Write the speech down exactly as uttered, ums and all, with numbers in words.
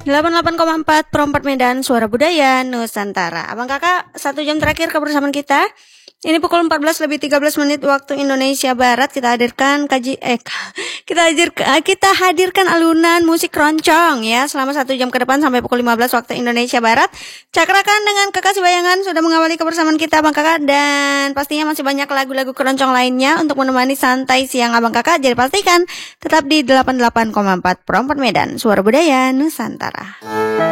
delapan puluh delapan koma empat Perompak Medan, Suara Budaya Nusantara. Abang kakak, satu jam terakhir kebersamaan kita. Ini pukul empat belas lebih tiga belas menit waktu Indonesia Barat. Kita hadirkan kaji eh kita hadir kita hadirkan alunan musik keroncong ya selama satu jam ke depan sampai pukul lima belas waktu Indonesia Barat. Cakrakan dengan Kekasih Bayangan sudah mengawali kebersamaan kita Abang Kakak, dan pastinya masih banyak lagu-lagu keroncong lainnya untuk menemani santai siang Abang Kakak. Jadi pastikan tetap di delapan puluh delapan koma empat Perompak Medan, Suara Budaya Nusantara.